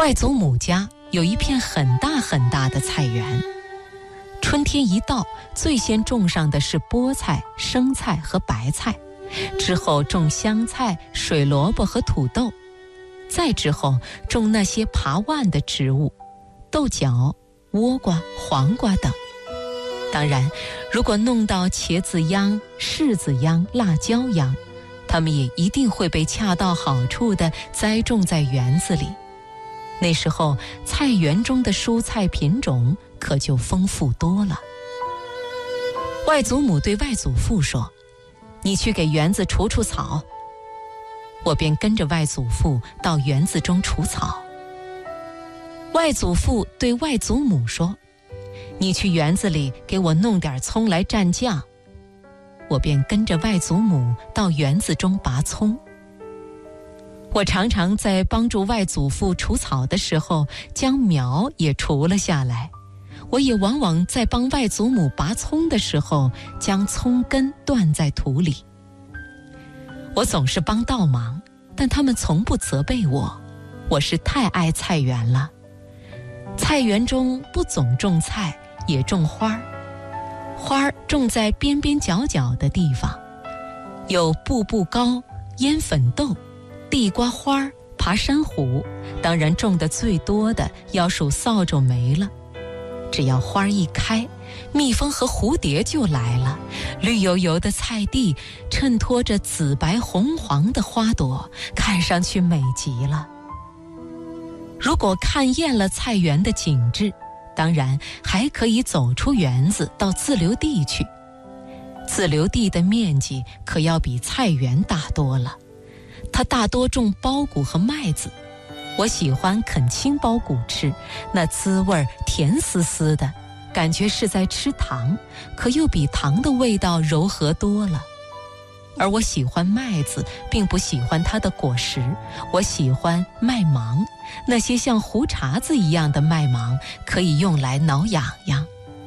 外祖母家有一片很大很大的菜园，春天一到，最先种上的是菠菜、生菜和白菜，之后种香菜、水萝卜和土豆，再之后种那些爬腕的植物，豆角、倭瓜、黄瓜等。当然，如果弄到茄子秧、柿子秧、辣椒秧，它们也一定会被恰到好处地栽种在园子里。那时候，菜园中的蔬菜品种可就丰富多了。外祖母对外祖父说：“你去给园子除除草。”我便跟着外祖父到园子中除草。外祖父对外祖母说：“你去园子里给我弄点葱来蘸酱。”我便跟着外祖母到园子中拔葱。我常常在帮助外祖父除草的时候，将苗也除了下来。我也往往在帮外祖母拔葱的时候，将葱根断在土里。我总是帮倒忙，但他们从不责备我，我是太爱菜园了。菜园中不总种菜，也种花儿。花儿种在边边角角的地方，有步步高、烟粉豆、地瓜花、爬山虎，当然种得最多的要数扫帚梅了。只要花一开，蜜蜂和蝴蝶就来了，绿油油的菜地衬托着紫白红黄的花朵，看上去美极了。如果看厌了菜园的景致，当然还可以走出园子到自留地去。自留地的面积可要比菜园大多了，它大多种苞谷和麦子。我喜欢啃青苞谷吃，那滋味甜丝丝的，感觉是在吃糖，可又比糖的味道柔和多了。而我喜欢麦子，并不喜欢它的果实，我喜欢麦芒，那些像胡茬子一样的麦芒，可以用来挠痒痒。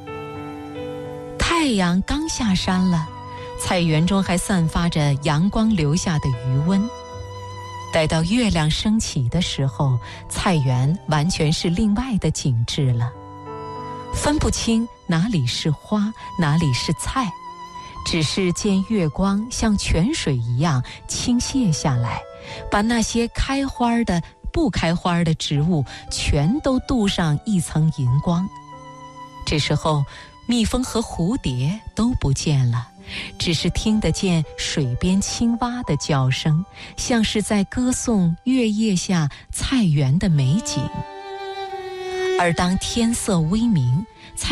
太阳刚下山了，菜园中还散发着阳光留下的余温。待到月亮升起的时候，菜园完全是另外的景致了，分不清哪里是花，哪里是菜，只是见月光像泉水一样倾泻下来，把那些开花的、不开花的植物全都镀上一层银光。这时候，蜜蜂和蝴蝶都不见了，只是听得见水边青蛙的叫声，像是在歌颂月夜下菜园的美景。而当天色微明，